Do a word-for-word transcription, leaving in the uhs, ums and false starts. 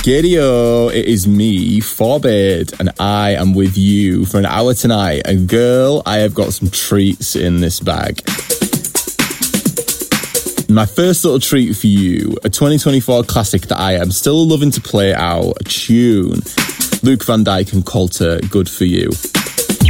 Giddy-o, it is me, Forbid, and I am with you for an hour tonight. And girl, I have got some treats in this bag. My first little treat for you, a twenty twenty-four classic that I am still loving to play out, a tune. Luke Van Dijk and Coulter, Good For You.